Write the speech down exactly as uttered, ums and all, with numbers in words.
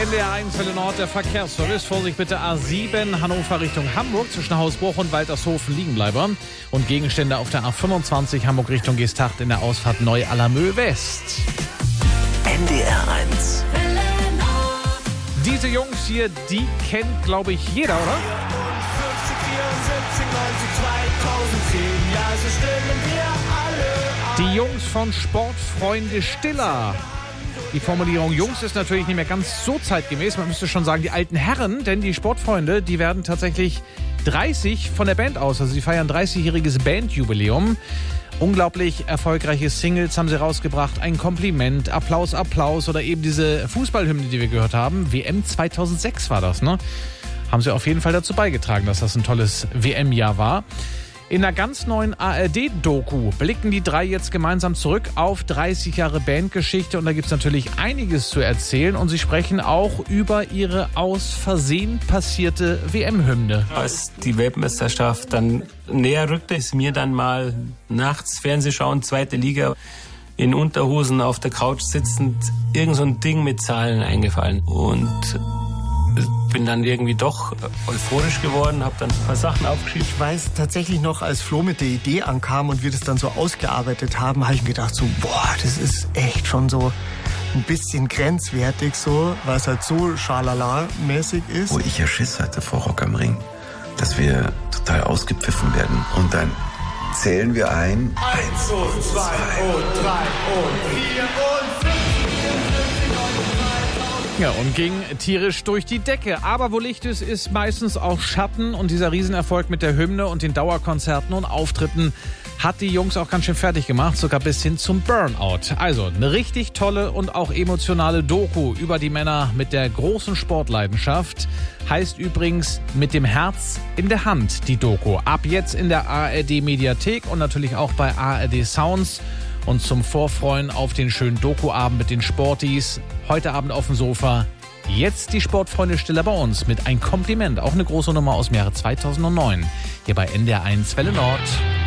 N D R eins Welle Nord, der Verkehrsservice. Vorsicht bitte A sieben, Hannover Richtung Hamburg, zwischen Hausbruch und Waltershofen Liegenbleiber. Und Gegenstände auf der A fünfundzwanzig, Hamburg Richtung Geesthacht in der Ausfahrt Neu-Allermöh West. N D R eins. Diese Jungs hier, die kennt, glaube ich, jeder, oder? vierundfünfzig, vierundsiebzig, neunzig, zweitausendzehn, ja, so stimmen wir alle. Die Jungs von Sportfreunde Stiller. Die Formulierung Jungs ist natürlich nicht mehr ganz so zeitgemäß. Man müsste schon sagen, die alten Herren, denn die Sportfreunde, die werden tatsächlich dreißig von der Band aus. Also sie feiern dreißigjähriges Bandjubiläum. Unglaublich erfolgreiche Singles haben sie rausgebracht. Ein Kompliment, Applaus, Applaus oder eben diese Fußballhymne, die wir gehört haben. W M zweitausendsechs war das, ne? Haben sie auf jeden Fall dazu beigetragen, dass das ein tolles W M-Jahr war. In einer ganz neuen A R D-Doku blicken die drei jetzt gemeinsam zurück auf dreißig Jahre Bandgeschichte. Und da gibt es natürlich einiges zu erzählen. Und sie sprechen auch über ihre aus Versehen passierte W M-Hymne. Als die Weltmeisterschaft dann näher rückte, ist mir dann mal nachts Fernsehschauen, zweite Liga, in Unterhosen auf der Couch sitzend, irgend so ein Ding mit Zahlen eingefallen. Und bin dann irgendwie doch euphorisch geworden, habe dann ein paar Sachen aufgeschrieben. Ich weiß tatsächlich noch, als Flo mit der Idee ankam und wir das dann so ausgearbeitet haben, habe ich mir gedacht so, boah, das ist echt schon so ein bisschen grenzwertig so, weil es halt so schalala-mäßig ist. Wo ich ja Schiss hatte vor Rock am Ring, dass wir total ausgepfiffen werden. Und dann zählen wir ein. Eins und zwei und drei und vier und fünf. Ja, und ging tierisch durch die Decke. Aber wo Licht ist, ist meistens auch Schatten. Und dieser Riesenerfolg mit der Hymne und den Dauerkonzerten und Auftritten hat die Jungs auch ganz schön fertig gemacht, sogar bis hin zum Burnout. Also eine richtig tolle und auch emotionale Doku über die Männer mit der großen Sportleidenschaft. Heißt übrigens Mit dem Herz in der Hand, die Doku. Ab jetzt in der A R D-Mediathek und natürlich auch bei A R D Sounds. Und zum Vorfreuen auf den schönen Doku-Abend mit den Sporties. Heute Abend auf dem Sofa. Jetzt die Sportfreunde Stiller bei uns mit Ein Kompliment. Auch eine große Nummer aus dem Jahre zweitausendneun. Hier bei N D R eins Welle Nord.